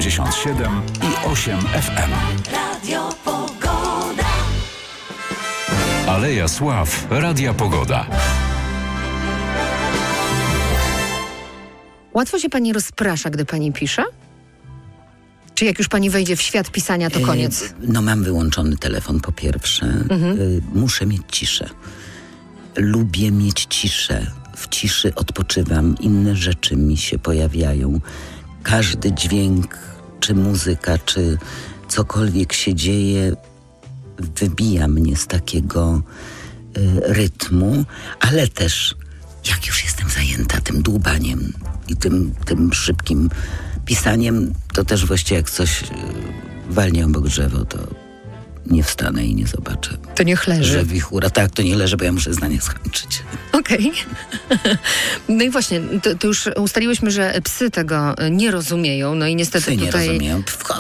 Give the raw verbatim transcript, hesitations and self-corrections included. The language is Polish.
dziewięćdziesiąt siedem i osiem F M. Radio Pogoda. Aleja Sław, Radia Pogoda. Łatwo się pani rozprasza, gdy pani pisze? Czy jak już pani wejdzie w świat pisania, to koniec? E, no mam wyłączony telefon po pierwsze. Mhm. E, muszę mieć ciszę. Lubię mieć ciszę. W ciszy odpoczywam. Inne rzeczy mi się pojawiają. Każdy dźwięk, czy muzyka, czy cokolwiek się dzieje, wybija mnie z takiego e, rytmu, ale też jak już jestem zajęta tym dłubaniem i tym, tym szybkim pisaniem, to też właściwie jak coś e, walnie obok drzewo, to nie wstanę i nie zobaczę. To niech leży. Że wichura. Tak, to nie leży, bo ja muszę zdanie skończyć. Okej. Okay. No i właśnie, to, to już ustaliłyśmy, że psy tego nie rozumieją, no i niestety Psy nie tutaj... rozumieją.